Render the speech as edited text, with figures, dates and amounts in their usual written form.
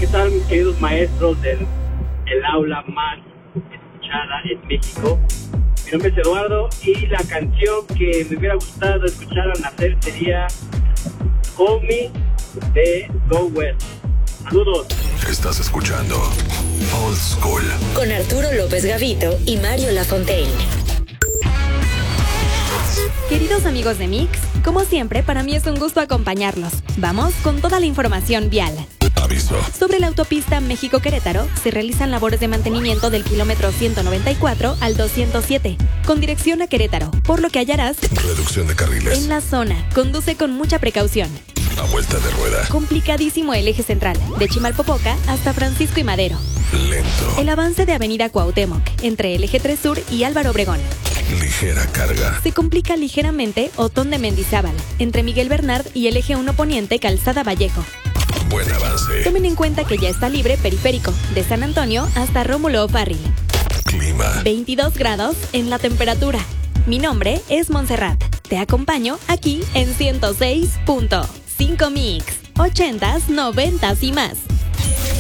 ¿qué tal, mis queridos maestros del el aula más escuchada en México? Mi nombre es Eduardo y la canción que me hubiera gustado escuchar al nacer sería Call Me de Go West. Saludos. Estás escuchando Old School con Arturo López Gavito y Mario Lafontaine. Queridos amigos de Mix, como siempre, para mí es un gusto acompañarlos. Vamos con toda la información vial. Aviso. Sobre la autopista México-Querétaro, se realizan labores de mantenimiento del kilómetro 194 al 207, con dirección a Querétaro, por lo que hallarás Reducción de carriles. en la zona. Conduce con mucha precaución. A vuelta de rueda. Complicadísimo el eje central, de Chimalpopoca hasta Francisco y Madero. Lento. El avance de Avenida Cuauhtémoc, entre el eje 3 Sur y Álvaro Obregón. Ligera carga. Se complica ligeramente Otón de Mendizábal, entre Miguel Bernard y el eje 1 Poniente Calzada Vallejo. Buen avance. Tomen en cuenta que ya está libre periférico, de San Antonio hasta Rómulo O'Farrill. Clima. 22 grados en la temperatura. Mi nombre es Montserrat. Te acompaño aquí en 106.5 Mix. 80s, 90s y más.